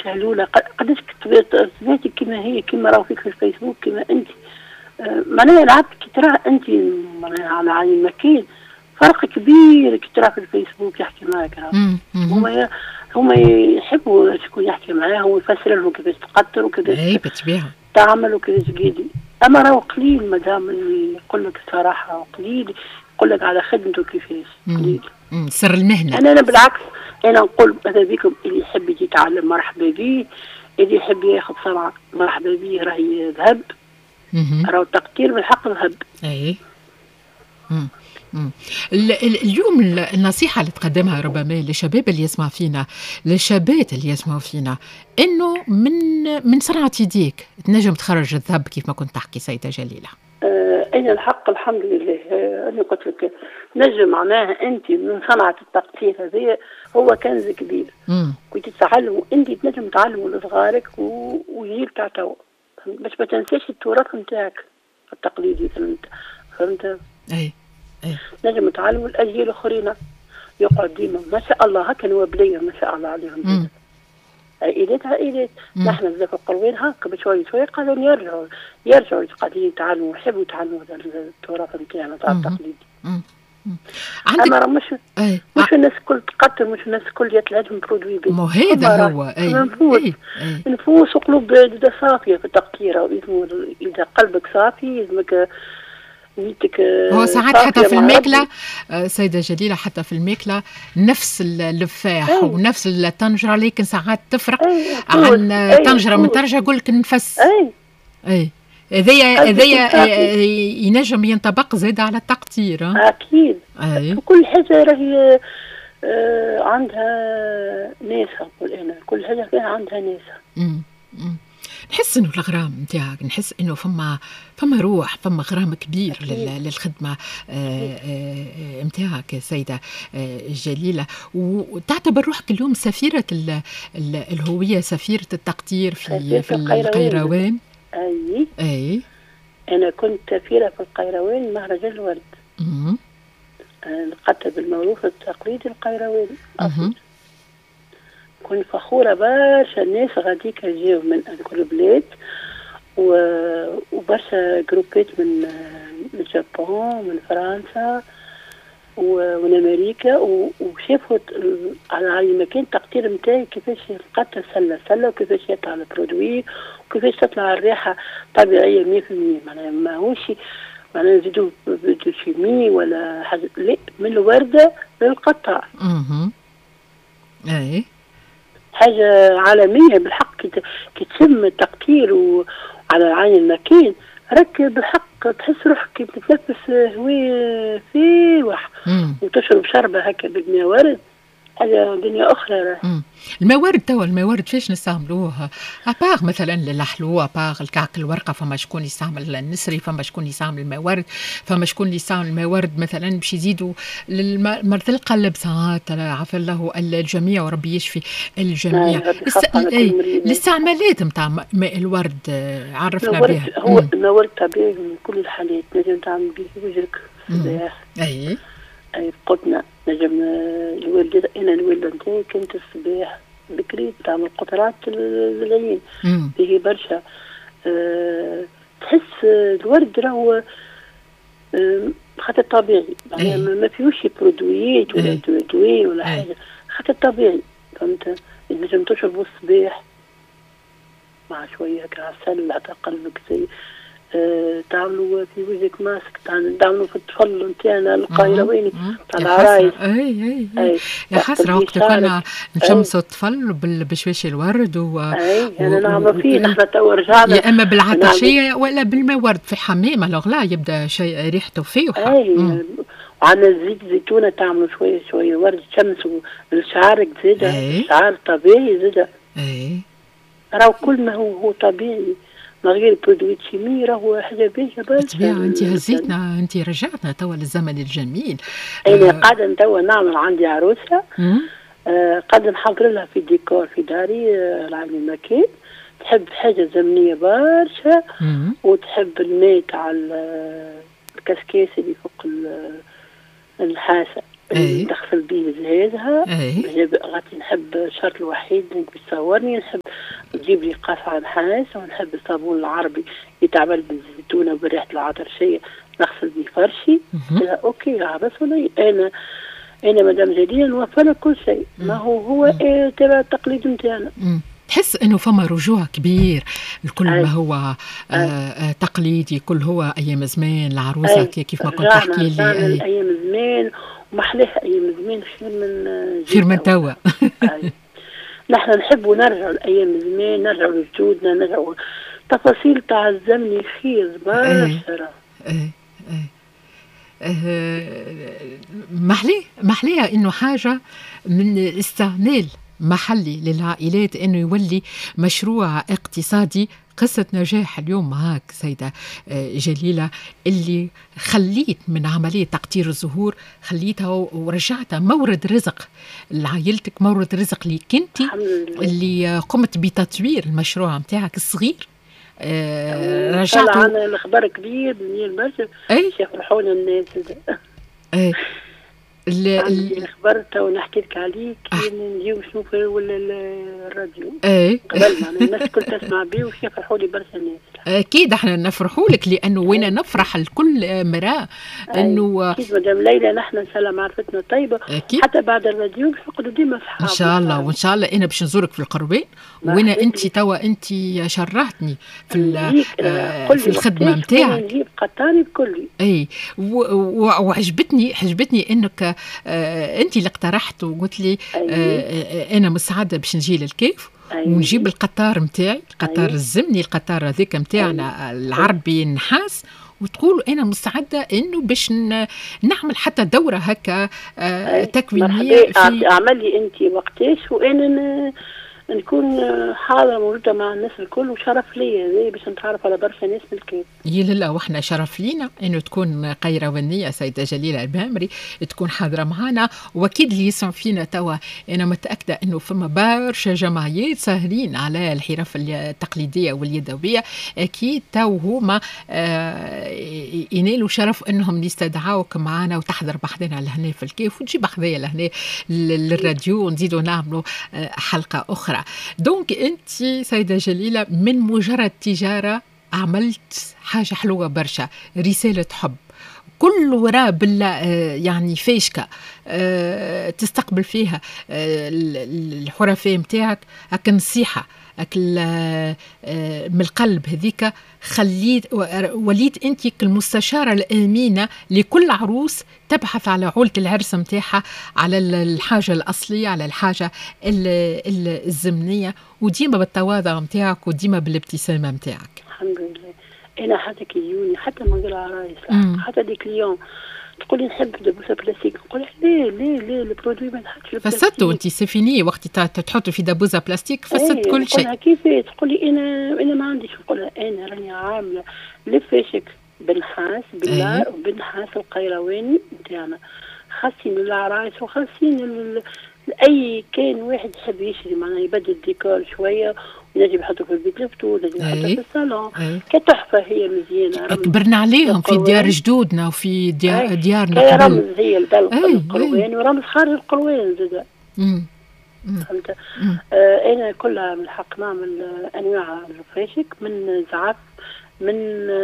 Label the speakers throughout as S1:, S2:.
S1: شهلولة قداش سمعتي كما هي كما راهو فيك في الفيسبوك كما انت معناها لعبت كي تراه انت معناها على عين مكين فرق كبير كي تراه في الفيسبوك يحكي معاك. هما يحبوا شكون يحكي معاهم ويفسر لهم كيفاش تقطر وكيفاش تعمل وكيفاش قيدي. اما راهو قليل مادام اللي يقول لك الصراحه قليل يقول لك على خدمته كيفاش قليل.
S2: سر المهنه.
S1: انا بالعكس انا نقول ماذا بكم اللي يحب يجي يتعلم مرحبا به، اللي يحب ياخذ صنعه مرحبا به راهي ذهب. راهو التقدير بالحق ذهب.
S2: اي اليوم النصيحة اللي تقدمها ربما للشباب اللي يسمع فينا، للشابات اللي يسمعوا فينا، إنه من صنعة يديك تنجم تخرج الذهب كيف ما كنت تحكي سيدة جليلة.
S1: أنا الحق الحمد لله أنا قلت لك نجم معناها أنت من صنعة التقطير هذه هو كنز كبير. كنت تتعلموا أنت تنجم تعلموا لصغارك ويجيل تاع توا باش ما تنساش التراث نتاعك التقليدي. فهمت؟
S2: أي
S1: نجم نتعلموا الأجيال الآخرين يقعد ديما ما شاء الله هكا نوابلية ما شاء الله عليهم عائلات نحن بذاك القروين هكا بشوي شوي قاعدين يرجعوا قاعدين يتعلموا يحبوا يتعلموا التراث نتاعنا تاع التقليدي. أما راه مش الناس الكل تقتل، مش الناس الكل يتلهجهم برودوي بيه.
S2: مو هذا هو
S1: نفوس وقلوب صافية في التقطير. إذا قلبك صافي يلزمك
S2: هو ساعات حتى في الماكلة سيدة جليلة، حتى في الماكلة نفس اللفاح ونفس الطنجرة، لكن ساعات تفرق عن طنجرة من طنجرة يقول لك نفس. هذايا ينجم ينطبق زيادة على التقطير.
S1: أكيد كل حاجة راهي عندها ناسها. كل حاجة فيها عندها ناسها.
S2: نحس انه الغرام نتاعك، نحس انه فما روح، فما غرام كبير للخدمه نتاعك سيده جليله، وتعتبر روحك اليوم سفيره الهويه، سفيره التقدير في القيروان. اي
S1: انا كنت سفيره في القيروان مهرجان الورد. نقدر بالموروث التقليدي القيرواني. كنت فخورة برشا الناس غاديك جاو من كل بلاد وبرشا جروبات من اليابان من فرنسا ومن أمريكا وشافوا على المكان التقطير متاعي كيفاش يقطع سلة وكيفاش يطلع البرودوي وكيفاش تطلع الريحة طبيعية 100%. معناها ماهوش معناها نزيدو شيمي ولا حاجة، لا من الوردة للقطع.
S2: اي
S1: حاجة عالمية بالحق. كي تسمى التقطير وعلى عين المكان راك بالحق تحس روحك بتتنفس هواء فاوح وتشرب شربة هكا بالموارد، حاجة دنيا أخرى.
S2: الموارد توا الموارد فاش نستعملوها؟ أباغ مثلا للحلو، أباغ الكعك الورقة، فما شكون يستعمل النسري، فما شكون يستعمل الموارد، فما شكون يستعمل الموارد مثلا باش يزيدوا مرت القلب ساعات عفى الله الجميع وربي يشفي الجميع. الاستعمالات نتاع ماء الورد عرفنا بها.
S1: هو الموارد طبيعي من كل الحالات، نجم تعمل به وجهك الصباح.
S2: أي
S1: قلنا نجم الوالدة، أنا الوالدة نتاعي كنت الصباح بكري تعمل قطرات العين به برشا. تحس الورد راهو خاطر طبيعي، ما فيهوش برودويات ولا دوين ولا حاجة، خاطر طبيعي. فهمت؟ نجم تشربوا الصباح مع شوية عسل على قلبك زي تعملوا في وجهك ماسك، تعملوا في الطفل نتاعنا القيرواني تاع العرايس.
S2: اي يا حسرة وقت كنا نشمسوا الطفل بشويش الورد
S1: انا نعمل فيه نحن توا رجعنا،
S2: يا اما بالعطشية ولا بالمورد في حمام لا يبدا شيء ريحته فيه.
S1: وعندنا زيت زيتونة تعملوا شوية ورد تشمسوا لشعرك زيادة. شعر طبيعي زيادة. راهو كل ما هو طبيعي من غير برودويت شيمي راهو حاجة باهية برشا.
S2: انت هزيتنا، انت رجعتنا توا للزمن الجميل.
S1: انا قاعدة توا نعمل عندي عروسة قاعدة نحضر لها في ديكور في داري العين المكان. تحب حاجة زمنية برشا وتحب الماء تاع الكاسكاس اللي فوق الحاسة تغسل به جهازها. غادي نحب الشرط الوحيد اللي بيصورني، نحب تجيب لي قصعة نحاس، ونحب الصابون العربي يتعمل بالزيتونة وبريحة العطرشية، نغسل بيه فرشي. اوكي بس انا مدام جديدة نوفر كل شيء، ما هو تبع التقليد نتاعنا.
S2: تحس انه فما رجوع كبير لكل ما هو تقليدي، كل هو ايام زمان العروسه كيف ما كنت تحكي لي
S1: ايام زمان، ومحليها ايام زمان خير من
S2: توا.
S1: نحن نحبوا نرجعوا لايام زمان، نرجعوا لجدودنا، نرجعوا تفاصيل تعزمني خير برشا.
S2: محليها انه حاجه من استعمال محلي للعائلات انه يولي مشروع اقتصادي. قصة نجاح اليوم معاك سيدة جليلة، اللي خليت من عملية تقطير الزهور خليتها ورجعتها مورد رزق لعائلتك، مورد رزق ليك انت اللي قمت بتطوير المشروع متاعك الصغير.
S1: رجعته أنا الخبر كبير بنيل برشا يفرحونا الناس. الخبر تو نحكي لك عليك نجيو نشوف الراديو قبل ما الناس الكل تسمع بيه وش يفرحوا لي برشا الناس.
S2: اكيد احنا نفرحوا لك لانه وين نفرح لكل مراه انه
S1: اكيد مدام ليلى نحن ان شاء الله معرفتنا طيبه أكيد. حتى بعد الراديو باش نقعدوا ديما في
S2: ان شاء الله. وان شاء الله انا باش نزورك في القربين، وانا انت توا انت شرحتني في الخدمه نتاعك.
S1: نجيب قطاري بكلي
S2: وعجبتني انك انت اللي اقترحت وقلت لي انا مساعده باش نجي للكيف ونجيب القطار متاعي، القطار الزمني، القطار هذاك متاعنا العربي النحاس، وتقولوا انا مستعده انه باش نعمل حتى دوره هكا تكوينيه.
S1: اعملي انت وقتاش وانا نكون حاضرة موجودة مع الناس الكل، وشرف ليا زي باش نتعرف على برشا ناس من الكيف.
S2: يلا واحنا شرف لينا انه تكون قيروانية سيدة جليلة البامري تكون حاضرة معنا، واكيد اللي يسمع فينا توا انا متأكدة انه فما برشا جمعيات ساهرين على الحرف التقليدية واليدوية، اكيد تو هما ينالوا شرف انهم يستدعوك معنا وتحضر بحذنا لهنا في الكيف وتجيب حذايا لهنا للراديو ونزيدوا نعملوا حلقة اخرى. دونك انت سيدة جليلة من مجرد تجارة عملت حاجة حلوة برشا، رسالة حب كل وراء بالله يعني فيشكة تستقبل فيها الحرفاء متاعك هكا نصيحة من القلب هذيك، وليت انت كالمستشارة الآمينة لكل عروس تبحث على عولة العرس متاعها، على الحاجة الأصلية، على الحاجة الزمنية، وديما بالتواضع متاعك وديما بالابتسامة متاعك.
S1: الحمد لله. انا حتى كيوني حتى من غير عرايس حتى ديك اليوم تقولي نحب دبوسه بلاستيك، نقول ليه البرودوي ما نحطش البلاستيك.
S2: فسدتوا انت سيفيني وقت تحطوا في دبوسه بلاستيك فسدت كل شيء.
S1: كيف تقولي انا ما عنديش، نقول انا راني عامله لفاشك بنحاس بالله وبنحاس القيرواني نتاعنا، خاصين العرايس وخاصين اي كان واحد يحب يشري معناها يبدل الديكور شويه ونجي يحطوا في البيت لفتو، نجي يحطوا في الصالون كتحفه. هي مزيانه
S2: كبرنا عليهم في ديار جدودنا وفي ديارنا
S1: هي رمز، هي القروان ورمز خارج القروان زاد. فهمت. انا كلها من الحق نعمل انواع الفاشك، من زعف، من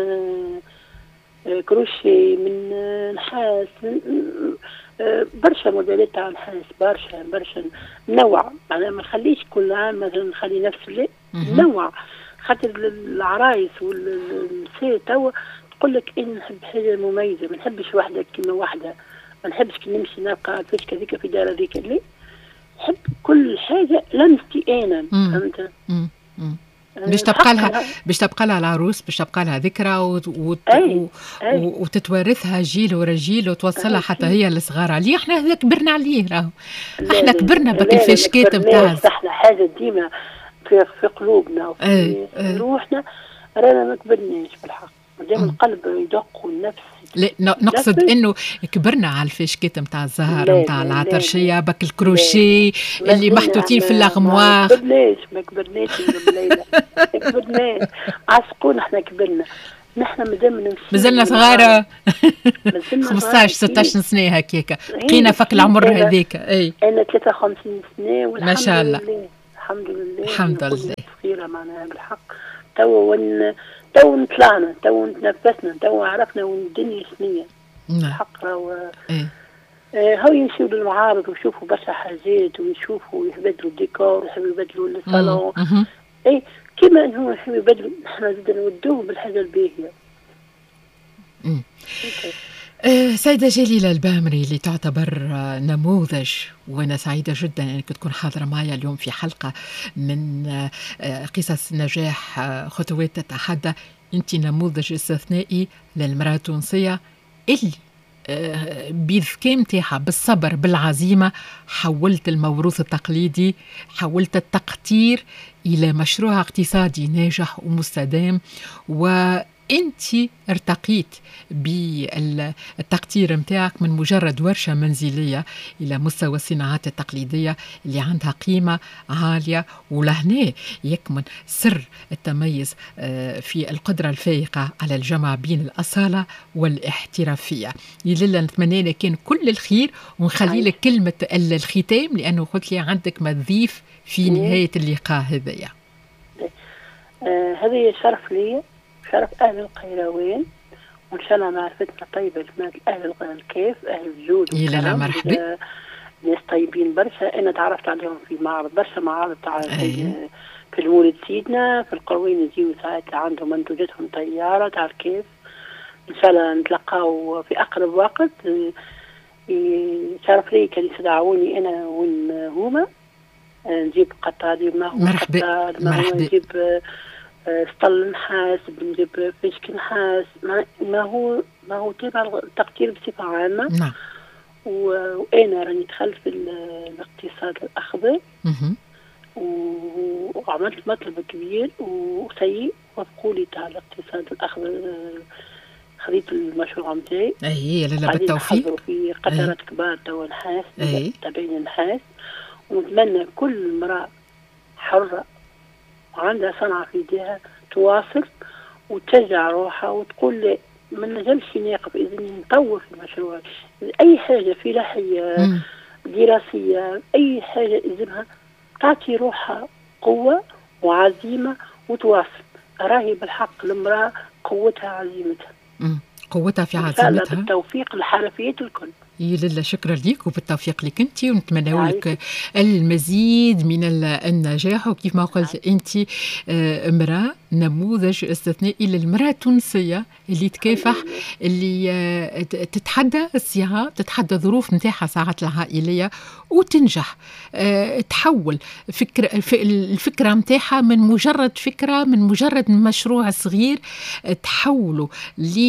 S1: كروشي، من نحاس، من برشا موديلات تاع نحاس، برشا نوع، معناها ما نخليش كل عام مثلا نخلي نفس اللي نوع، خاطر العرايس والنساء توا تقول لك انا نحب حاجه مميزه، ما نحبش وحده كيما وحده، ما نحبش كي نمشي نلقى الفشكه ذيك في دار ذيك، اللي نحب كل حاجه لمستي انا. فهمت.
S2: باش تبقى لها العروس، باش تبقى لها ذكرى وتتوارثها جيل ورا جيل وتوصلها حتى هي للصغار. عليه احنا كبرنا عليه، راهو احنا كبرنا بك الفاشكات نتاعنا،
S1: احنا حاجه ديما في قلوبنا وفي روحنا، رانا ما كبرناش بالحق، دائما القلب يدق والنفس.
S2: لا نقصد انه كبرنا على الفاشكات نتاع الزهر نتاع العطرشيه، بك الكروشي اللي محطوطين في الاغمواغ.
S1: ما كبرناش الليله، ما كبرناش عسقون، احنا كبرنا، نحن مازلنا
S2: صغار 15 16 سنه هكاك، بقينا فك العمر هذاك.
S1: انا 53 سنه والحمد
S2: ما شاء الله.
S1: لله. الحمد لله.
S2: الحمد لله.
S1: برشا معناها بالحق. تو طلعنا، تو نتنفسنا، تو عرفنا وين الدنيا شنية بالحق. هاو يمشيوا للمعارض ويشوفوا برشا حاجات ويشوفوا يبدلوا الديكور، يحبوا يبدلوا الصالون. اي كيما انهم يحبوا يبدلوا، احنا زاد نودوه بالحاجة الباهية.
S2: سيدة جليلة البامري اللي تعتبر نموذج، وأنا سعيدة جدا أنك تكون حاضرة معي اليوم في حلقة من قصص نجاح خطوات تتحدى. أنت نموذج استثنائي للمرأة التونسية اللي بالذكاء متاعها، بالصبر، بالعزيمة، حولت الموروث التقليدي، حولت التقطير إلى مشروع اقتصادي ناجح ومستدام. أنت ارتقيت بالتقطير متاعك من مجرد ورشة منزلية إلى مستوى الصناعات التقليدية اللي عندها قيمة عالية. ولهنا يكمن سر التميز في القدرة الفائقة على الجمع بين الأصالة والاحترافية. يللا نتمنى لك كان كل الخير، ونخلي لك كلمة الختام لأنه قلت لي عندك ما تضيف في نهاية اللقاء هذايا.
S1: هذا شرف لي، شرف أهل القيروان، وإن شاء الله معرفتنا طيبة جماعة أهل الكيف، أهل الجود
S2: يلا مرحبا،
S1: ناس طيبين برشا. أنا تعرفت عليهم في معرض، برشا معارض في المولد سيدنا، في القروين يجيو ساعات عندهم منتوجاتهم طيارة تاع الكيف. إن شاء الله نتلقاو في أقرب وقت. شرف لي كان يستدعوني أنا وين هما، نجيب قطادي ما هو قطاد، ما هو نجيب سطل نحاس، بنجيب فيشك نحاس، ما هو تبع التقطير بصفة عامة.
S2: نعم.
S1: وأنا راني دخلت في الاقتصاد الأخضر، وعملت مطلب كبير وسيء، وفقولي تاع الاقتصاد الأخضر. خذيت المشروع متاعي،
S2: لا بالتوفيق
S1: في قطارات كبار توا نحاس، تابعين نحاس. ونتمنى كل امرأة حرة وعندها صنعة في يديها تواصل وتشجع روحها وتقول لي ما نجمش ناقف إذا نطور في المشروع. أي حاجة فلاحية دراسية، أي حاجة إذنها تعطي روحها قوة وعزيمة وتواصل. راهي بالحق المرأة قوتها عزيمتها،
S2: قوتها في عزيمتها.
S1: بالتوفيق للحرفيات الكل.
S2: لله شكرا لك وبالتوفيق لك انت، ونتمنى لك المزيد من النجاح. وكيف ما قلت انت امراه نموذج استثنائي للمراه التونسيه اللي تكافح، اللي تتحدى الصعاب، تتحدى الظروف نتاعها ساعات العائليه وتنجح. تحول الفكره نتاعها من مجرد فكره، من مجرد مشروع صغير، تحوله ل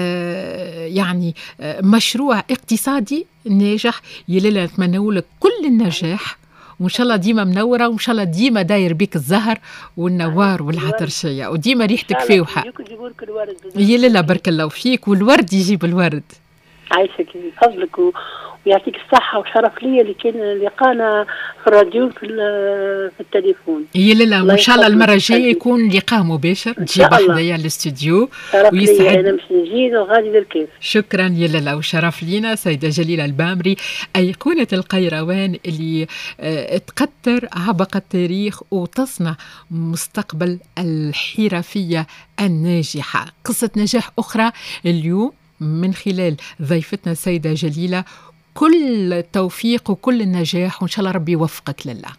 S2: يعني مشروع اقتصادي ناجح. يللا نتمنى لك كل النجاح، وإن شاء الله ديما منورة، وإن شاء الله ديما داير بيك الزهر والنوار والعطرشية، وديما ريحتك فيوحة. يللا بارك الله فيك، والورد يجيب الورد.
S1: عايشك بفضلك ويعطيك الصحة، وشرف لي اللي كان لقانا في الراديو في التليفون.
S2: يلا وإن شاء الله المرة الجاية يكون لقاء مباشر، تجيب حدايا الاستوديو
S1: ويسعد. أنا مش نجيد وغادي للكيف.
S2: شكرا يلا وشرف لينا سيدة جليلة البامري، أيقونة القيروان اللي تقطر عبق التاريخ وتصنع مستقبل الحرفية الناجحة. قصة نجاح أخرى اليوم من خلال ضيفتنا السيدة جليلة. كل التوفيق وكل النجاح، وإن شاء الله ربي يوفقك لله.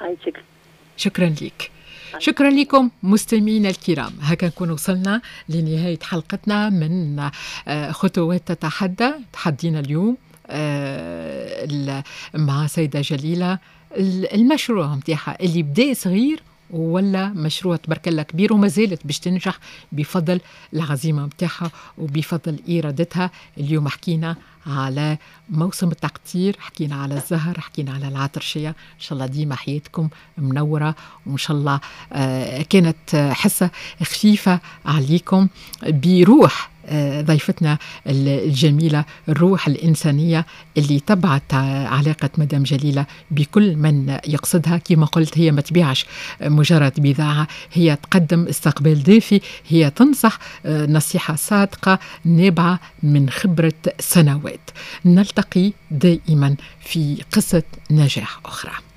S2: شكرا لك. شكرا لكم مستمعينا الكرام. هكا نكون وصلنا لنهاية حلقتنا من خطوات تتحدى. تحدينا اليوم مع سيدة جليلة المشروع متاعها اللي بدأ صغير ولا مشروع تبارك الله كبير، وما زالت باش تنجح بفضل العزيمة متاعها وبفضل إرادتها. اليوم حكينا على موسم التقطير، حكينا على الزهر، حكينا على العطرشية. إن شاء الله ديما حياتكم منورة، وإن شاء الله كانت حصة خفيفة عليكم بروح ضيفتنا الجميلة، الروح الإنسانية اللي تبعت علاقة مدام جليلة بكل من يقصدها. كما قلت هي ما تبيعش مجرد بضاعة، هي تقدم استقبال دافي، هي تنصح نصيحة صادقة نابعة من خبرة سنوات. نلتقي دائما في قصة نجاح أخرى.